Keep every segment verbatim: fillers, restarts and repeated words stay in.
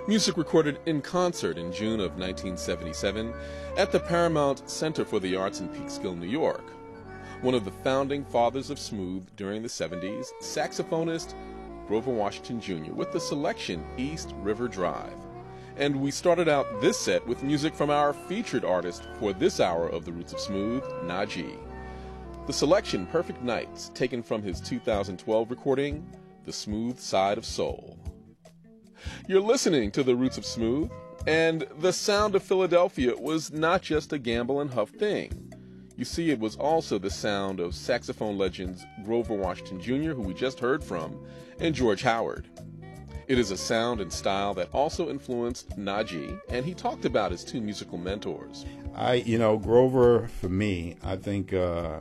Music recorded in concert in June of nineteen seventy-seven at the Paramount Center for the Arts in Peekskill, New York. One of the founding fathers of smooth during the seventies, saxophonist Grover Washington Junior with the selection East River Drive. And we started out this set with music from our featured artist for this hour of The Roots of Smooth, Najee. The selection Perfect Nights, taken from his two thousand twelve recording, The Smooth Side of Soul. You're listening to The Roots of Smooth, and the sound of Philadelphia was not just a Gamble and Huff thing. You see, it was also the sound of saxophone legends Grover Washington Junior, who we just heard from, and George Howard. It is a sound and style that also influenced Najee, and he talked about his two musical mentors. I, you know, Grover, for me, I think, uh,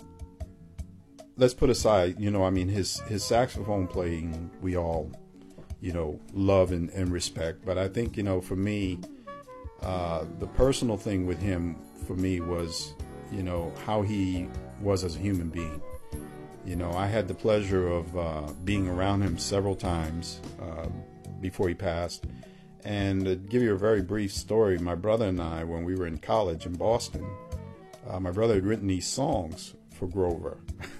let's put aside, you know, I mean, his, his saxophone playing, we all, you know, love and, and respect. But I think, you know, for me, uh, the personal thing with him, for me, was, you know, how he was as a human being. You know, I had the pleasure of uh, being around him several times uh, before he passed. And to give you a very brief story, my brother and I, when we were in college in Boston, uh, my brother had written these songs for Grover.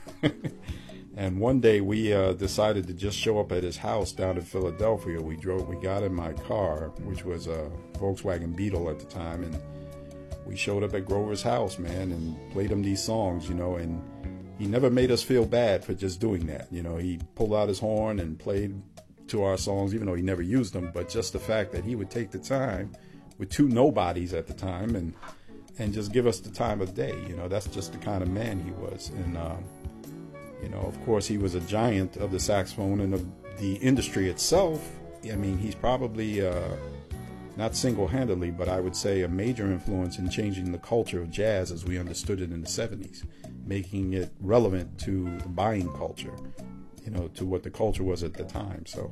And one day we uh, decided to just show up at his house down in Philadelphia. We drove, we got in my car, which was a Volkswagen Beetle at the time, and we showed up at Grover's house, man, and played him these songs, you know, and he never made us feel bad for just doing that. You know, he pulled out his horn and played to our songs, even though he never used them, but just the fact that he would take the time with two nobodies at the time and and just give us the time of day. You know, that's just the kind of man he was. And, um, you know, of course, he was a giant of the saxophone and of the industry itself. I mean, he's probably, uh, not single-handedly, but I would say a major influence in changing the culture of jazz as we understood it in the seventies, making it relevant to the buying culture, you know, to what the culture was at the time. So,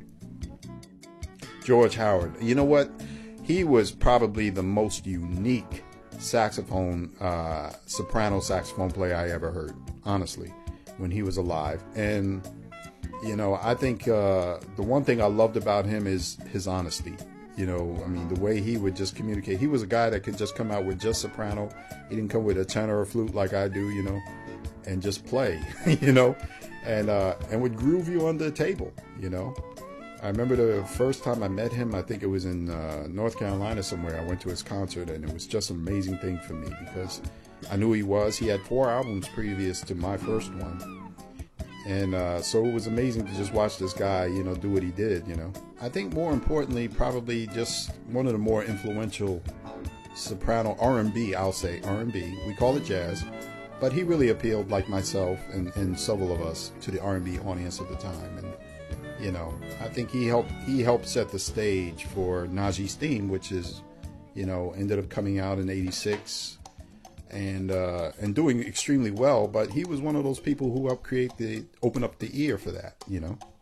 George Howard, you know what? He was probably the most unique saxophone, uh, soprano saxophone player I ever heard, honestly, when he was alive. And, you know, I think uh, the one thing I loved about him is his honesty. You know, I mean, the way he would just communicate. He was a guy that could just come out with just soprano. He didn't come with a tenor or flute like I do, you know, and just play, you know, and uh, and would groove you under the table, you know. I remember the first time I met him, I think it was in uh, North Carolina somewhere. I went to his concert, and it was just an amazing thing for me because I knew who he was. He had four albums previous to my first one. And uh, so it was amazing to just watch this guy, you know, do what he did, you know. I think more importantly, probably just one of the more influential soprano R and B, I'll say R and B. We call it jazz. But he really appealed, like myself and, and several of us, to the R and B audience at the time. And, you know, I think he helped he helped set the stage for Najee's Theme, which is, you know, ended up coming out in eighty-six. And uh, and doing extremely well, but he was one of those people who helped create the open up the ear for that, you know.